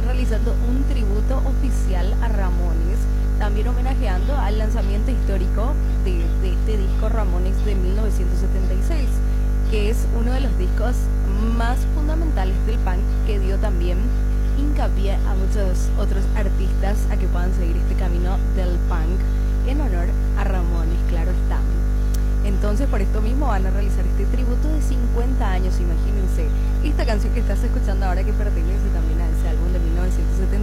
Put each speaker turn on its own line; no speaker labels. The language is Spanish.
realizando un tributo oficial a Ramones, también homenajeando al lanzamiento histórico de este disco Ramones de 1976, que es uno de los discos más fundamentales del punk, que dio también hincapié a muchos otros artistas a que puedan seguir este camino del punk en honor a Ramones, claro está. Entonces por esto mismo van a realizar este tributo de 50 años, imagínense. Esta canción que estás escuchando ahora que pertenece también